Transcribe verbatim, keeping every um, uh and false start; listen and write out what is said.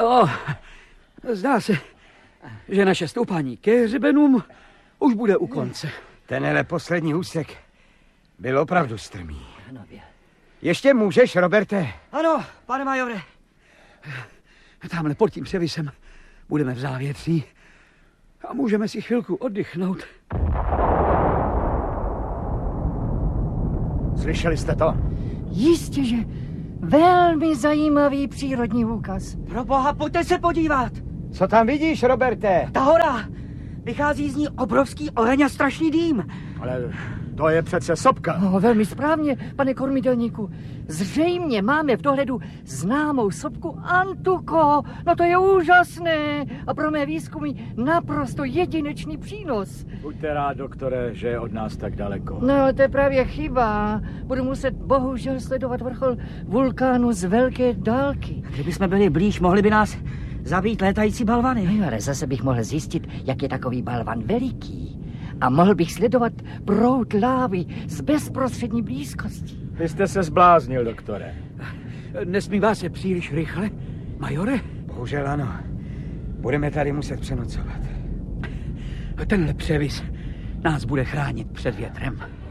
No, zdá se, že naše stoupání ke hřebenům už bude u konce. Tenhle poslední úsek byl opravdu strmý. Ještě můžeš, Roberte? Ano, pane majore. Tamhle pod tím převisem budeme v závětří a můžeme si chvilku oddychnout. Slyšeli jste to? Jistě, že velmi zajímavý přírodní úkaz. Pro boha, pojďte se podívat. Co tam vidíš, Roberte? Ta hora. Vychází z ní obrovský oheň a strašný dým. Ale to je přece sopka. No, velmi správně, pane kormidelníku. Zřejmě máme v dohledu známou sopku Antuko. No to je úžasné a pro mé výzkumy naprosto jedinečný přínos. Buďte rád, doktore, že je od nás tak daleko. No, ale to je právě chyba. Budu muset bohužel sledovat vrchol vulkánu z velké dálky. Kdyby jsme byli blíž, mohli by nás zabít létající balvany. No, ale zase bych mohl zjistit, jak je takový balvan veliký. A mohl bych sledovat proud lávy z bezprostřední blízkosti. Vy jste se zbláznil, doktore. Nesmívá se příliš rychle, majore? Bohužel ano. Budeme tady muset přenocovat. Tenhle převis nás bude chránit před větrem.